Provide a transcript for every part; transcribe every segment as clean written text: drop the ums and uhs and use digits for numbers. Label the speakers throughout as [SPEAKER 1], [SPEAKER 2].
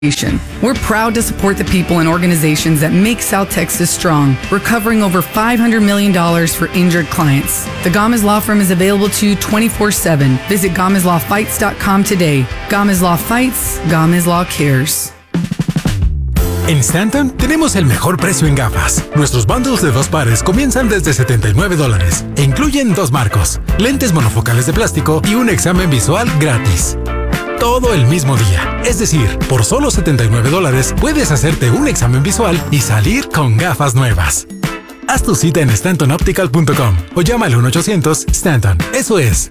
[SPEAKER 1] We're proud to support the people and organizations that make South Texas strong, recovering over $500 million for injured clients. The Gomez Law Firm is available to you 24/7. Visit GomezLawFights.com today. Gomez Law Fights, Gomez Law Cares.
[SPEAKER 2] En Stanton tenemos el mejor precio en gafas. Nuestros bundles de 2 pares comienzan desde $79 e incluyen 2 marcos, lentes monofocales de plástico y un examen visual gratis. Todo el mismo día. Es decir, por solo $79 puedes hacerte un examen visual y salir con gafas nuevas. Haz tu cita en StantonOptical.com o llama al 1-800-STANTON. Eso es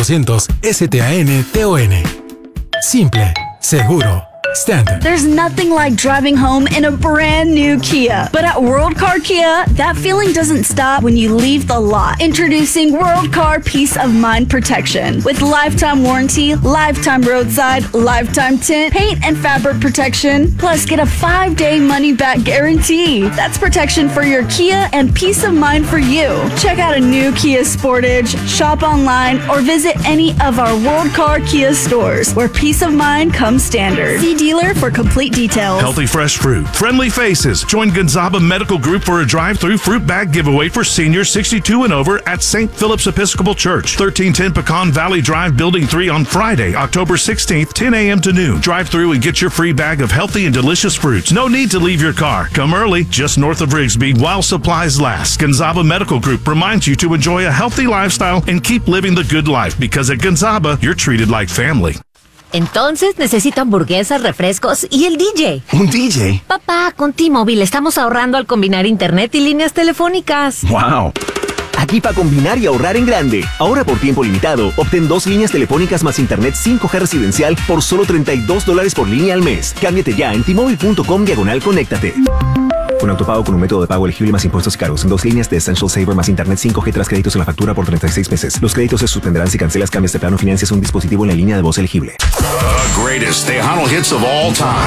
[SPEAKER 2] 1-800-STANTON. Simple, seguro. Stanton.
[SPEAKER 3] There's nothing like driving home in a brand new Kia. But at World Car Kia, that feeling doesn't stop when you leave the lot. Introducing World Car Peace of Mind Protection. With lifetime warranty, lifetime roadside, lifetime tint, paint and fabric protection. Plus, get a 5-day money-back guarantee. That's protection for your Kia and peace of mind for you. Check out a new Kia Sportage, shop online, or visit any of our World Car Kia stores where peace of mind comes standard. See dealer for complete details.
[SPEAKER 4] Healthy fresh fruit, friendly faces. Join Gonzaba Medical Group for a drive-through fruit bag giveaway for seniors 62 and over at St. Philip's Episcopal Church, 1310 Pecan Valley Drive, Building 3 on Friday, October 16th, 10 a.m. to noon. Drive through and get your free bag of healthy and delicious fruits. No need to leave your car. Come early, just north of Rigsby, while supplies last. Gonzaba Medical Group reminds you to enjoy a healthy lifestyle and keep living the good life, because at Gonzaba, you're treated like family.
[SPEAKER 5] Entonces necesito hamburguesas, refrescos y el DJ.
[SPEAKER 6] ¿Un DJ?
[SPEAKER 5] Papá, con T-Mobile estamos ahorrando al combinar internet y líneas telefónicas.
[SPEAKER 6] ¡Wow! Aquí para combinar y ahorrar en grande. Ahora por tiempo limitado, obtén 2 líneas telefónicas más internet 5G residencial por solo $32 por línea al mes. Cámbiate ya en T-Mobile.com/conéctate. Con autopago con un método de pago elegible más impuestos y cargos. En 2 líneas de Essential Saver más internet 5G tras créditos en la factura por 36 meses. Los créditos se suspenderán si cancelas, cambias de plano o financias un dispositivo en la línea de voz elegible.
[SPEAKER 7] The greatest Tejano hits of all time.